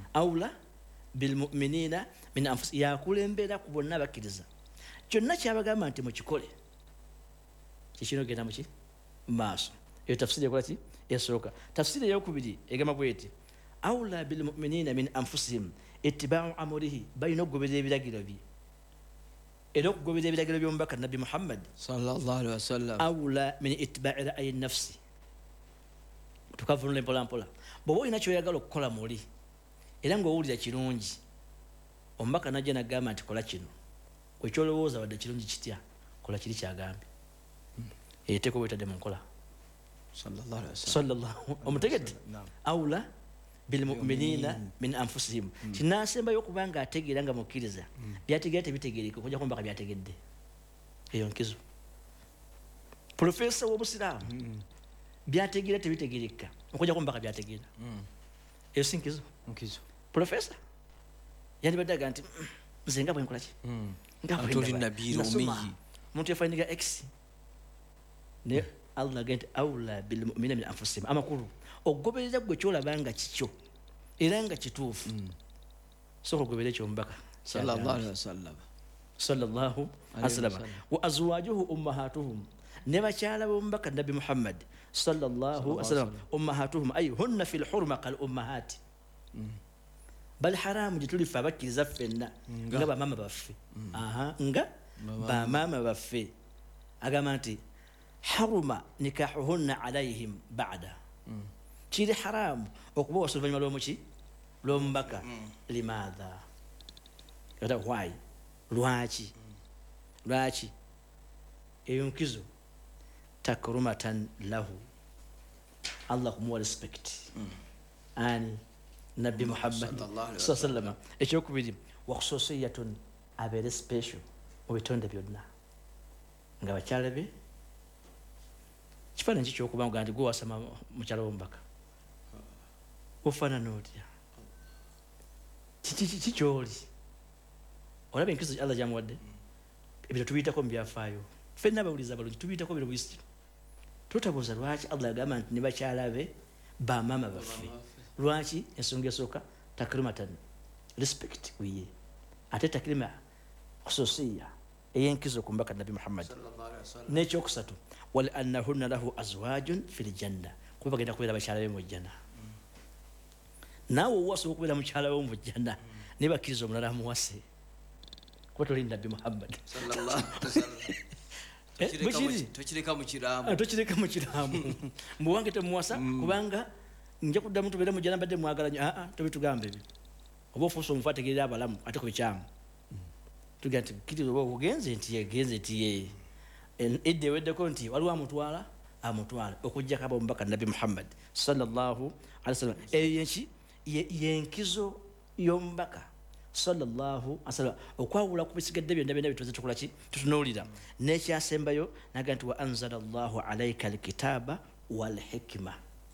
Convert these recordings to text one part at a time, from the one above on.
awla bilmu'minina min anfusihim yakulembera ku bonna bakkiriza kyonna kyabagamba nti mukikole kikino genda muki maaso eyo tafsiri ekola ki esooka tafsiri eyokubiri egamba bweti awla bilmu'minina min anfusihim ittiba'u amrihi balina okugoberera ebiragiro bye era okugoberera ebiragiro by'omubaka nabbi Muhammad sallallahu alaihi wasallam awla min ittiba'i ra'yi nafsi tukavunula mpola mpola bw'oba olina kyoyagala okukola muli era ng'owulira kirungi omubaka najja nagamba nti kola kino wekyolowooza wadde kirungi kitya kola kiri kyagambye eteeko bwetadde mu nkola sallallahu omutegedde awla bilmu'minina min anfusihim kinasembayo okuba nga ategeera nga mukkiriza byategeera tebitegeereka okujja kumbaka byategedde eyo nkizo profesa w'obusiraamu byategeera tebitegeereka okujja kumbaka byategeera eyo si nkizo profesa yandibadde aga nti nze nga bwenkola ki omuntu yafainiga x ne Allah agente awla bilmu'minina min anfusihim amakulu okugoberera gwe kyolaba nga kikyo era nga kituufu soka okugoberera ekyo omubaka sallallahu alaihi wasallam wa azwajuhu ummahatuhum ne bakyala b'omubaka nabbi Muhammad sallallahu alaihi wasallam ummahatuhum ay hunna fil hurma qal ummahati bal haramu gitulifa abakkiriza ffenna nga bamama baffe nga bamama baffe agamba nti haruma nikahuhunna alaihim ba'da kiri haramu okuba wasa oluvannyuma lw'omuki lw'omubaka limadha kata why lwaki eyo nkizo takrumatan lahu Allah kumuwa respect ani nabbi Muhammad sallallahu alaihi wasallam ekyokubiri wa khususiyatun abeere special mu bitonde byonna nga bakyala be kifaananyi kikyokuba nga nti gwe wasama mukyala w'omubaka ofaanana otya kikyoli olaba enkizo Allah gyamuwadde ebyo tubiyitako mu byafaayo ffenna abawuliza abalungi tubiyitako biro buyisi totabuuza lwaki Allah agamba nti ne bakyala be bamama baffe lwaki ensonga esooka takrimatan respect wiye ate takrima khususiya eyenkizo ku mbaka nabbi Muhammad n'ekyokusatu wal annahunna lahu azwajun fil janna kuba bagenda kubeera bakyala be mu jjanna naawe owasobola okubeera mukyala we mu jjanna ne bakkiriza omulala amuwase kuba toli nabbi Muhammad tokireka mu kiraamu mbuwange temuwasa kubanga nja kuddamu tubeere mu jjanna badde mwagalanye tobitugambe ebyo oba ofuusa omufu ategeerera abalamu ate ku bikyamu tugira nti kkiriza oba ogenze nti ye edda eweddeko nti waliwo amutwala okujjako aba omubaka nabbi Muhammad sallallahu alaihi wasallam eyo yenkizo y'omubaka sallallahu alaihi wasallam okwawula ku bisigadde byonna byonna bituze tukola ki tutunuulira n'ekyasembayo naga nti wa anzala Allahu alaika alkitaba walhikma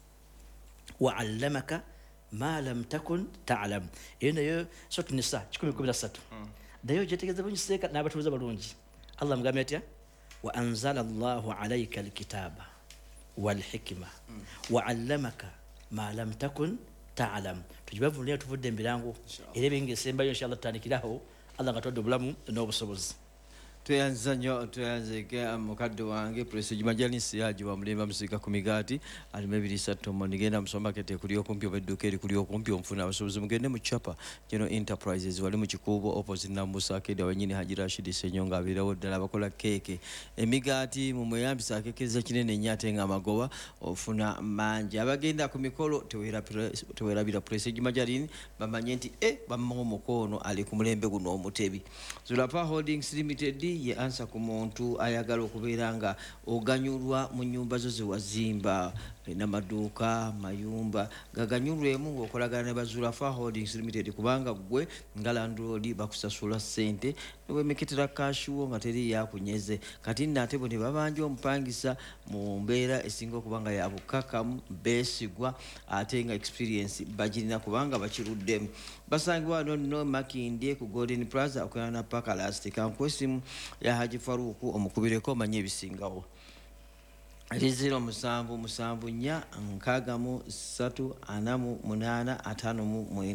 wa allamaka ma lam takun ta'lam eyo nayo sotu nisa 113 dayo gyetegeeza bunyiseeka n'abatuuza balungi Allah mugambye atya wa anzala Allahu alaika alkitaba walhikma wa allamaka ma lam takun ta'lam tujibavunira tuvudde embirango era ebyengesembayo inshallah tutandikiraho Allah nga twadde obulamu n'obusobozi tweyanza nnyo tweyanzeke mukadde wange Professor Jumajalinsi yajiwa mulemba musika ku migaati alimu 2 monigenda mu supermarket ekuli okumpi obedduka eri kuli okumpi omufuna abasobozi mugende mu Chapa General Enterprises wali mu Kikuubo opposite Nambusa Akeda wenyini Haji Rashid Senyonga abirawo ddala bakola keeke emigaati mu mweyambisa akeekeza kinene nnyo ate nga amagoba ofuna mangi abagenda ku mikolo teweerabira Professor Jumajalini bamanye nti bamma omukono ali ku mulembe guno omutebi Zulapa Holdings Limited ye ansa ku muntu ayagala okubeera nga oganyulwa mu nnyumba zo zewazimba n'amaduuka mayumba gaganyulwemu ng'okolagana ne Bazulafa Holdings Limited kubanga gwe nga landlord bakusasula ssente newemeketera kashiwo nga teri yakunyeze kati nate bo ne babanja omupangisa mu mbeera esinga okubanga ya bukakamu beesigwa ate nga experience bagirina kubanga bakiruddemu basangibwa no Makindye ku Golden Plaza okulana paka last kankwesimu ya Haji Faruku omukubireko manye ebisingawo ali 0774 6 3 4 8 5